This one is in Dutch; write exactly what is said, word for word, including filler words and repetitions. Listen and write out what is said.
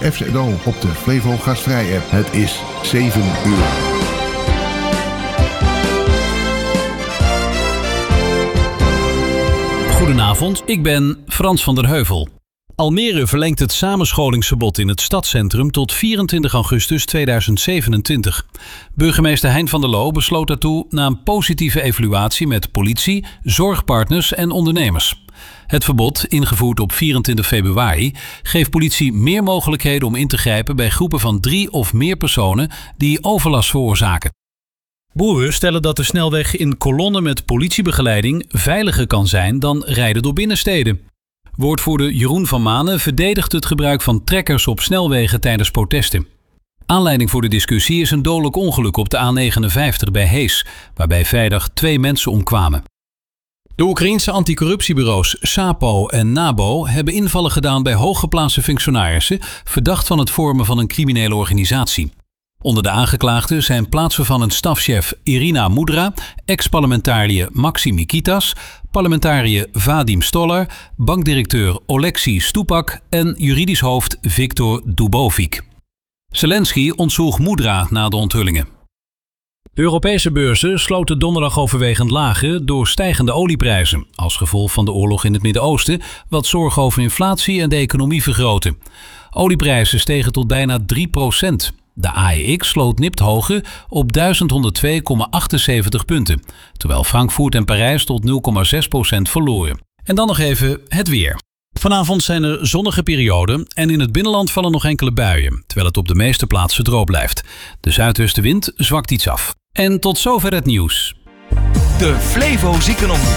F Z O op de Flevo Gastvrij app. Het is zeven uur. Goedenavond, ik ben Frans van der Heuvel. Almere verlengt het samenscholingsverbod in het stadscentrum tot vierentwintig augustus tweeduizend zevenentwintig. Burgemeester Hein van der Loo besloot daartoe na een positieve evaluatie met politie, zorgpartners en ondernemers. Het verbod, ingevoerd op vierentwintig februari, geeft politie meer mogelijkheden om in te grijpen bij groepen van drie of meer personen die overlast veroorzaken. Boeren stellen dat de snelweg in kolonnen met politiebegeleiding veiliger kan zijn dan rijden door binnensteden. Woordvoerder Jeroen van Manen verdedigt het gebruik van trekkers op snelwegen tijdens protesten. Aanleiding voor de discussie is een dodelijk ongeluk op de A negenenvijftig bij Hees, waarbij vrijdag twee mensen omkwamen. De Oekraïense anticorruptiebureaus SAPO en NABO hebben invallen gedaan bij hooggeplaatste functionarissen verdacht van het vormen van een criminele organisatie. Onder de aangeklaagden zijn plaatsvervangend stafchef Irina Mudra, ex-parlementariër Maxim Mikitas, parlementariër Vadim Stolar, bankdirecteur Oleksiy Stupak en juridisch hoofd Viktor Dubovik. Zelensky ontzwoeg Mudra na de onthullingen. De Europese beurzen sloten donderdag overwegend lager door stijgende olieprijzen, als gevolg van de oorlog in het Midden-Oosten, wat zorgen over inflatie en de economie vergroten. Olieprijzen stegen tot bijna drie procent. De A E X sloot nipt hoger op duizend honderdtwee komma achtenzeventig punten, terwijl Frankfurt en Parijs tot nul komma zes procent verloren. En dan nog even het weer. Vanavond zijn er zonnige perioden en in het binnenland vallen nog enkele buien, terwijl het op de meeste plaatsen droog blijft. De zuidwestenwind zwakt iets af. En tot zover het nieuws. De Flevo Ziekenomroep.